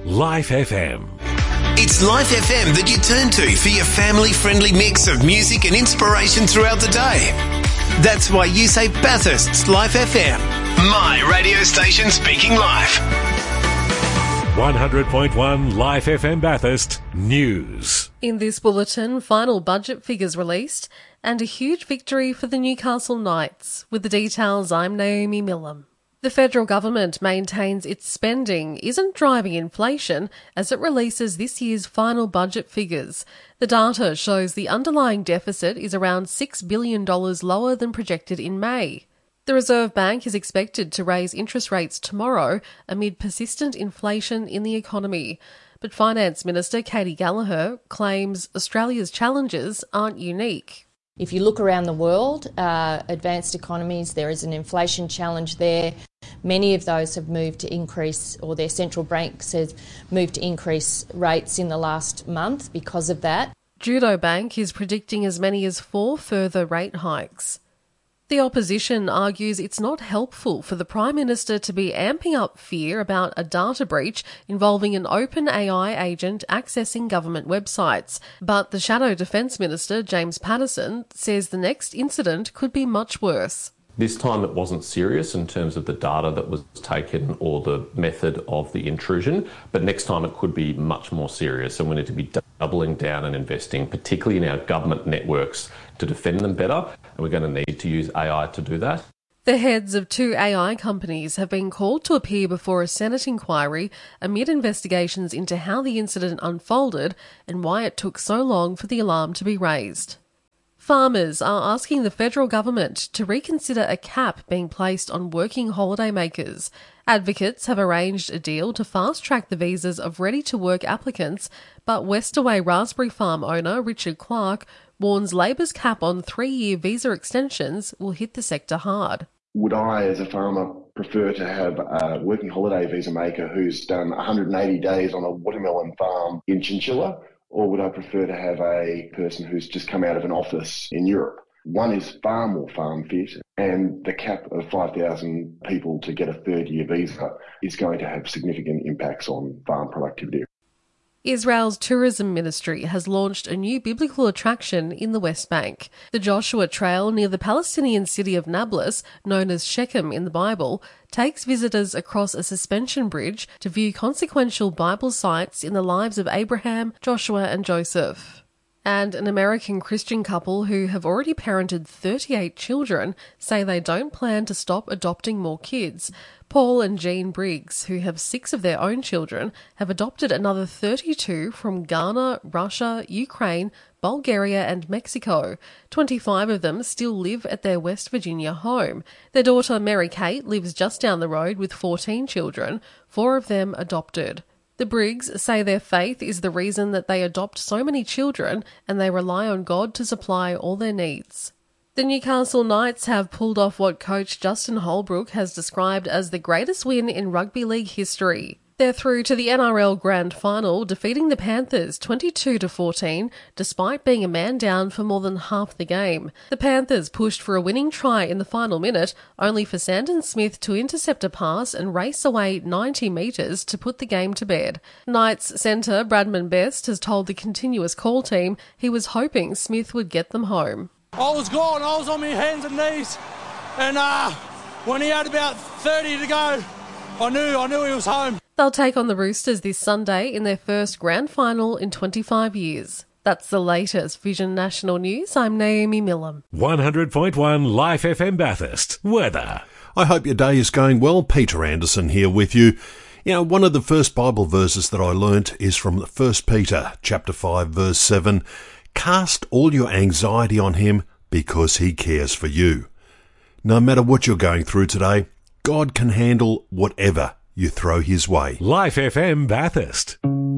Life FM. It's Life FM that you turn to for your family-friendly mix of music and inspiration throughout the day. That's why you say Bathurst's Life FM. My radio station speaking life. 100.1 Life FM Bathurst News. In this bulletin, final budget figures released and a huge victory for the Newcastle Knights. With the details, I'm Naomi Millam. The federal government maintains its spending isn't driving inflation as it releases this year's final budget figures. The data shows the underlying deficit is around $6 billion lower than projected in May. The Reserve Bank is expected to raise interest rates tomorrow amid persistent inflation in the economy. But Finance Minister Katy Gallagher claims Australia's challenges aren't unique. If you look around the world, advanced economies, there is an inflation challenge there. Many of those have moved to increase, or their central banks have moved to increase rates in the last month because of that. Judo Bank is predicting as many as 4 further rate hikes. The opposition argues it's not helpful for the Prime Minister to be amping up fear about a data breach involving an open AI agent accessing government websites. But the Shadow Defence Minister, James Paterson, says the next incident could be much worse. This time it wasn't serious in terms of the data that was taken or the method of the intrusion, but next time it could be much more serious, and we need to be doubling down and investing, particularly in our government networks, to defend them better, and we're going to need to use AI to do that. The heads of 2 AI companies have been called to appear before a Senate inquiry amid investigations into how the incident unfolded and why it took so long for the alarm to be raised. Farmers are asking the federal government to reconsider a cap being placed on working holidaymakers. Advocates have arranged a deal to fast-track the visas of ready-to-work applicants, but Westaway Raspberry Farm owner Richard Clark warns Labor's cap on 3-year visa extensions will hit the sector hard. Would I, as a farmer, prefer to have a working holiday visa maker who's done 180 days on a watermelon farm in Chinchilla? Or would I prefer to have a person who's just come out of an office in Europe? One is far more farm fit, and the cap of 5,000 people to get a 3rd-year visa is going to have significant impacts on farm productivity. Israel's tourism ministry has launched a new biblical attraction in the West Bank. The Joshua Trail near the Palestinian city of Nablus, known as Shechem in the Bible, takes visitors across a suspension bridge to view consequential Bible sites in the lives of Abraham, Joshua and Joseph. And an American Christian couple who have already parented 38 children say they don't plan to stop adopting more kids. Paul and Jean Briggs, who have 6 of their own children, have adopted another 32 from Ghana, Russia, Ukraine, Bulgaria and Mexico. 25 of them still live at their West Virginia home. Their daughter Mary Kate lives just down the road with 14 children, 4 of them adopted. The Briggs say their faith is the reason that they adopt so many children, and they rely on God to supply all their needs. The Newcastle Knights have pulled off what coach Justin Holbrook has described as the greatest win in rugby league history. They're through to the NRL Grand Final, defeating the Panthers 22-14, despite being a man down for more than half the game. The Panthers pushed for a winning try in the final minute, only for Sandon Smith to intercept a pass and race away 90 metres to put the game to bed. Knights centre Bradman Best has told the Continuous Call team he was hoping Smith would get them home. I was gone, I was on my hands and knees, and when he had about 30 to go, I knew he was home. They'll take on the Roosters this Sunday in their first grand final in 25 years. That's the latest Vision National News. I'm Naomi Millam. 100.1 Life FM Bathurst. Weather. I hope your day is going well. Peter Anderson here with you. You know, one of the first Bible verses that I learnt is from 1 Peter chapter 5 verse 7. Cast all your anxiety on him because he cares for you. No matter what you're going through today, God can handle whatever you throw his way. Life FM Bathurst.